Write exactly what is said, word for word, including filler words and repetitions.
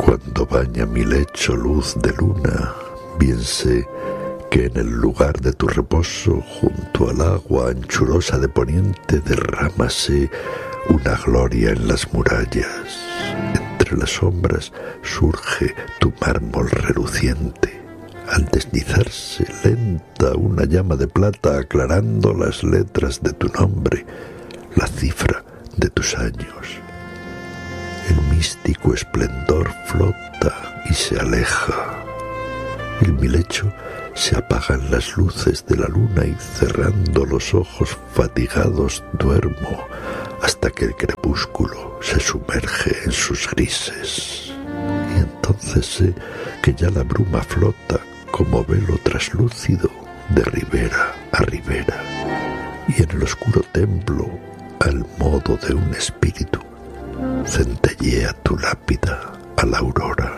Cuando baña mi lecho luz de luna, bien sé que en el lugar de tu reposo, junto al agua anchurosa de poniente, derrámase una gloria en las murallas. Entre las sombras surge tu mármol reluciente. Al deslizarse lenta una llama de plata aclarando las letras de tu nombre, la cifra de tus años. El místico esplendor flota y se aleja. En mi lecho se apagan las luces de la luna y cerrando los ojos fatigados duermo hasta que el crepúsculo se sumerge en sus grises. Y entonces sé que ya la bruma flota como velo traslúcido de ribera a ribera, y en el oscuro templo, al modo de un espíritu, centellea tu lápida a la aurora.